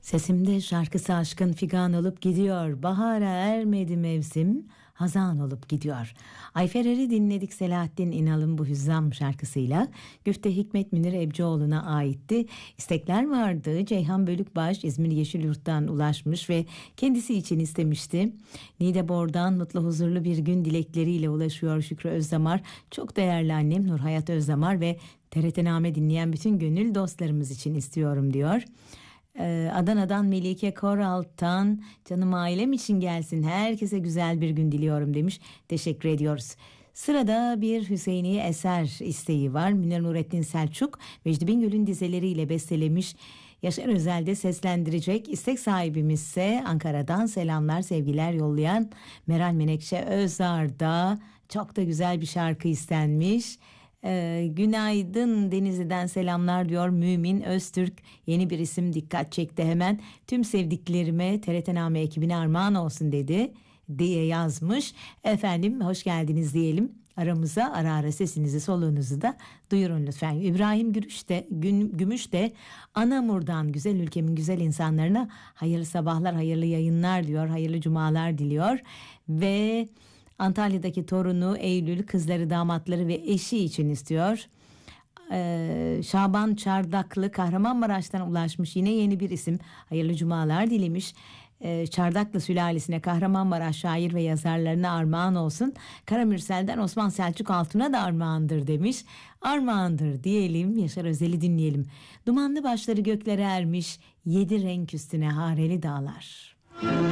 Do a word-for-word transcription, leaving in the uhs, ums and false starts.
Sesimde şarkısı aşkın figan olup gidiyor. Bahara ermedi mevsim, hazan olup gidiyor. Ayferer'i dinledik, Selahattin İnal'ın bu Hüzzam şarkısıyla. Güfte Hikmet Münir Ebcioğlu'na aitti. İstekler vardı. Ceyhan Bölükbaş İzmir Yeşilyurt'tan ulaşmış ve kendisi için istemişti. Niğdebor'dan mutlu huzurlu bir gün dilekleriyle ulaşıyor Şükrü Özdamar. Çok değerli annem Nurhayat Özdamar ve T R T Name dinleyen bütün gönül dostlarımız için istiyorum diyor. Adana'dan Melike Koralt'tan canım ailem için gelsin, herkese güzel bir gün diliyorum demiş. Teşekkür ediyoruz. Sırada bir Hüseyiniye eser isteği var. Münir Nurettin Selçuk Vecdi Bingöl'ün dizeleriyle bestelemiş. Yaşar Özel'de seslendirecek. İstek sahibimizse Ankara'dan selamlar sevgiler yollayan Meral Menekşe Özar'da çok da güzel bir şarkı istenmiş. Ee, günaydın Denizli'den selamlar diyor Mümin Öztürk. Yeni bir isim dikkat çekti hemen. Tüm sevdiklerime T R T Name ekibine armağan olsun dedi diye yazmış. Efendim hoş geldiniz diyelim aramıza, ara ara sesinizi soluğunuzu da duyurun lütfen. İbrahim Gümüş de, Gün, Gümüş de Anamur'dan güzel ülkemin güzel insanlarına hayırlı sabahlar, hayırlı yayınlar diyor, hayırlı cumalar diliyor ve Antalya'daki torunu Eylül, kızları, damatları ve eşi için istiyor. Ee, Şaban Çardaklı Kahramanmaraş'tan ulaşmış, yine yeni bir isim. Hayırlı cumalar dilemiş. Ee, Çardaklı sülalesine, Kahramanmaraş şair ve yazarlarına armağan olsun. Karamürsel'den Osman Selçuk Altun'a da armağandır demiş. Armağandır diyelim, Yaşar Özel'i dinleyelim. Dumanlı başları göklere ermiş, yedi renk üstüne hareli dağlar.